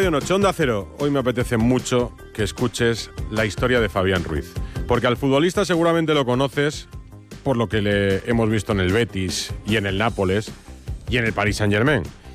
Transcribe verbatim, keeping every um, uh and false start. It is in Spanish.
Radio Noche, Onda Cero. Hoy me apetece mucho que escuches la historia de Fabián Ruiz, porque al futbolista seguramente lo conoces por lo que le hemos visto en el Betis y en el Nápoles y en el Paris Saint-Germain.